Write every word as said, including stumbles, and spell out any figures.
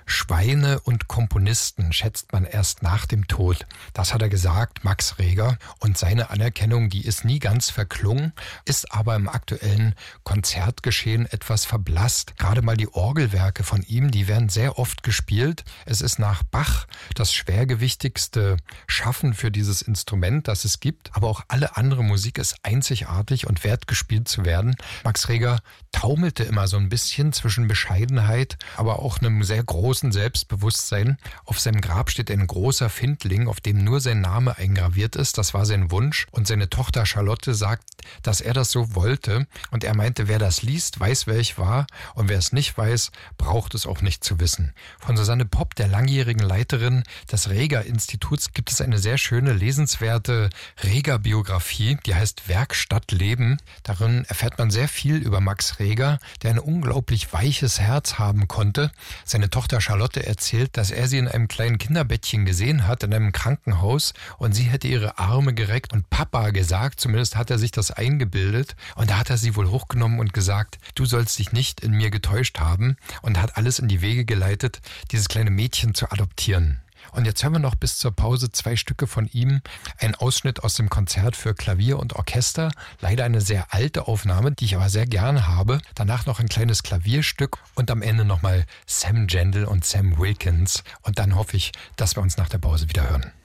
Schweine und Komponisten schätzt man erst nach dem Tod. Das hat er gesagt, Max Reger. Und seine Anerkennung, die ist nie ganz verklungen, ist aber im aktuellen Konzertgeschehen etwas verblasst. Gerade mal die Orgelwerke von ihm, die werden sehr oft gespielt. Es ist nach Bach das schwergewichtigste Schaffen für dieses Instrument, das es gibt. Aber auch alle andere Musik ist einzigartig und wert gespielt zu werden. Max Reger taumelte immer so ein bisschen zwischen Bescheidenheit, aber auch einem sehr großen Selbstbewusstsein. Auf seinem Grab steht ein großer Findling, auf dem nur sein Name eingraviert ist. Das war sein Wunsch. Und seine Tochter Charlotte sagt, dass er das so wollte. Und er meinte, wer das liest, weiß, wer ich war. Und wer es nicht weiß, braucht es auch nicht zu wissen. Von Susanne Popp, der langjährigen Leiterin des Reger-Instituts, gibt es eine sehr schöne, lesenswerte Reger-Biografie, die heißt Werkstatt Leben. Darin erfährt man sehr viel über Max Reger, der ein unglaublich weiches Herz haben konnte. Seine Tochter Charlotte erzählt, dass er sie in einem kleinen Kinderbettchen gesehen hat, in einem Krankenhaus, und sie hätte ihre Arme gereckt und Papa gesagt, zumindest hat er sich das eingebildet, und da hat er sie wohl hochgenommen und gesagt, du sollst dich nicht in mir getäuscht haben, und hat alles in die Wege geleitet, dieses kleine Mädchen zu adoptieren. Und jetzt hören wir noch bis zur Pause zwei Stücke von ihm. Ein Ausschnitt aus dem Konzert für Klavier und Orchester. Leider eine sehr alte Aufnahme, die ich aber sehr gerne habe. Danach noch ein kleines Klavierstück und am Ende nochmal Sam Gendel und Sam Wilkins. Und dann hoffe ich, dass wir uns nach der Pause wieder hören.